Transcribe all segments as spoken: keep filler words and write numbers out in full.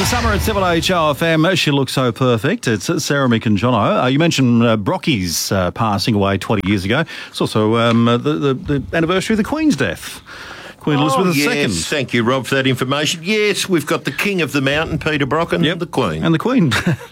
the summer at seven H O F M. She looks so perfect. It's Sarah, Mick and Jono. Uh, you mentioned uh, Brocky's uh, passing away twenty years ago. It's also um, the, the, the anniversary of the Queen's death. Queen Elizabeth oh, the Second. Yes, thank you, Rob, for that information. Yes, we've got the King of the Mountain, Peter Brock, and Yep. the Queen. And the Queen.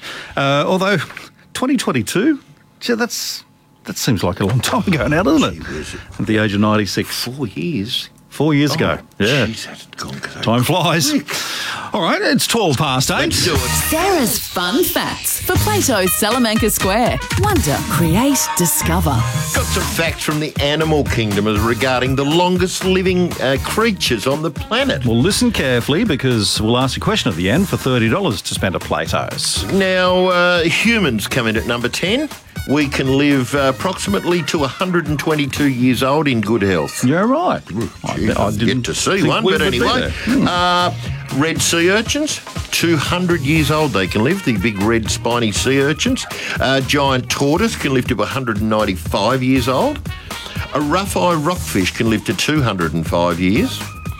uh, although, twenty twenty-two, gee, that's, that seems like a long time ago now, doesn't it? Gee whiz. At the age of ninety-six. Four years. Four years ago. Yeah. Jeez, that's gone so Time flies. All right, it's twelve past eight. Let's do it. Sarah's Fun Facts for Plato's Salamanca Square. Wonder, create, discover. Got some facts from the animal kingdom as regarding the longest living uh, creatures on the planet. Well, listen carefully because we'll ask a question at the end for thirty dollars to spend at Plato's. Now, uh, humans come in at number ten. We can live uh, approximately to one hundred twenty-two years old in good health. Yeah, right. Jeez, I didn't get to see think one, we but would be anyway. there. Hmm. Uh, red sea urchins, two hundred years old they can live, the big red spiny sea urchins. Uh, giant tortoise can live to one hundred ninety-five years old. A rough-eye rockfish can live to two hundred five years.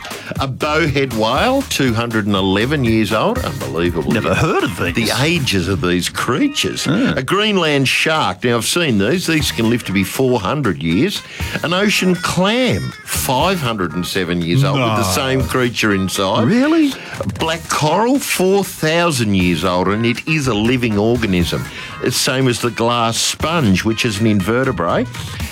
A bowhead whale, two hundred eleven years old. Unbelievable. Never yeah. heard of these. The ages of these creatures. Ah. A Greenland shark. Now, I've seen these. These can live to be four hundred years. An ocean clam, five hundred seven years old, No. with the same creature inside. Really? A black coral, four thousand years old, and it is a living organism. It's same as the glass sponge, which is an invertebrate.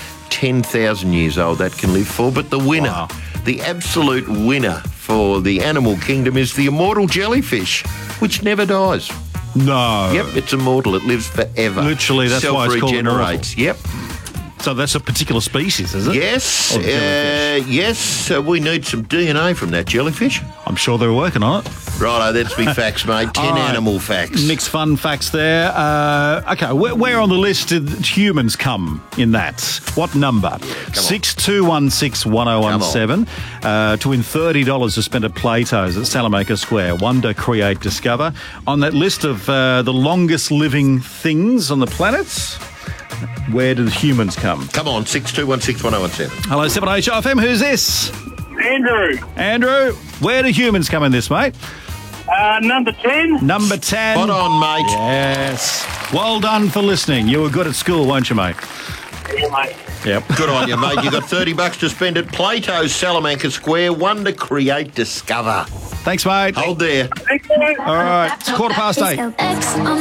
ten thousand years old that can live for. But the winner, Wow. the absolute winner for the animal kingdom is the immortal jellyfish, which never dies. No. Yep, it's immortal. It lives forever. Literally, that's why it's called Self-regenerates. Yep. So that's a particular species, is it? Yes. Or the jellyfish? Uh, yes. Uh, we need some D N A from that jellyfish. I'm sure they're working on it. Righto, that's me facts, mate. Ten All right. animal facts. Nick's fun facts there. Uh, okay, where, where on the list did humans come in that? What number? six two one six one oh one seven uh, to win thirty dollars to spend at Plato's at Salamanca Square. Wonder, create, discover. On that list of uh, the longest living things on the planet, where did humans come? Come on, six two one six one oh one seven. Hello, seven H O F M. Who's this? Andrew, Andrew, where do humans come in this, mate? uh, number ten. Number ten. Spot on, mate. Yes. Well done for listening. You were good at school, weren't you, mate? Yeah, mate. Yep. Good on you, mate. You got thirty bucks to spend at Plato's Salamanca Square. Wonder, create, discover. Thanks, mate. Hold there. Thanks, mate. All right. It's quarter past eight. X on